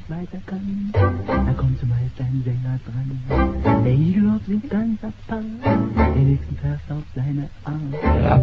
nicht weiter kann, da kommt zumeist ein Sänger dran. Der Igel singt ganz apart, den nächsten Vers auf seine Art.